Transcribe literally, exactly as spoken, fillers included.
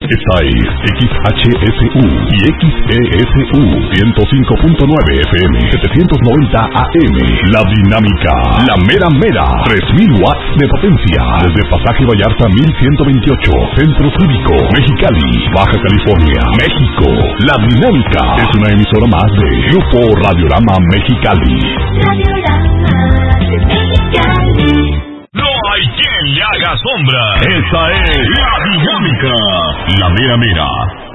Esta es X H S U y X E S U ciento cinco punto nueve F M, setecientos noventa A M. La Dinámica, la mera mera, tres mil watts de potencia. Desde Pasaje Vallarta mil ciento veintiocho, Centro Cívico, Mexicali, Baja California, México. La Dinámica es una emisora más de Grupo Radiorama Mexicali. Radiorama Mexicali. No hay quien le haga sombra. Esa es La Dinámica, la mera mera.